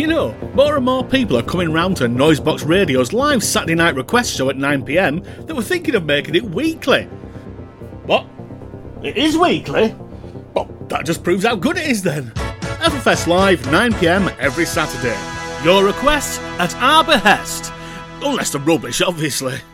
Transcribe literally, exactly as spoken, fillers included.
You know, more and more people are coming round to Noisebox Radio's live Saturday night request show at nine p m that were thinking of making it weekly. What? It is weekly? Well, that just proves how good it is then. Everfest Live, nine p m every Saturday. Your request at our behest. Unless they're rubbish, obviously.